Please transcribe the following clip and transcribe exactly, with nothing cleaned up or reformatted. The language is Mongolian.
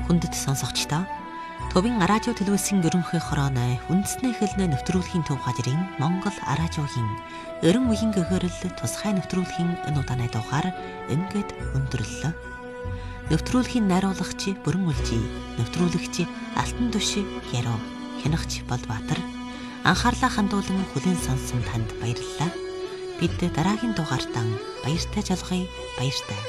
Хүндэт сонсогчдоо Төвийн радио телевизийн ерөнхий хорооны үндэсний хэлний нэвтрүүлгийн төв газрын Монгол радиогийн ерөн үеийн гэгэрэл тусгай нэвтрүүлгийн энэ удааны дугаар ингээд өндөрлөө. Нэвтрүүлгийн найруулагч Бүрэн Үлжий, нэвтрүүлэгч Алтан Түши Яруу, хянагч Болбаатар анхаарлаа хандуулан хүлээн сонссон танд баярлалаа. Бид дараагийн дугаартаа баяртай жалгая, баяртай.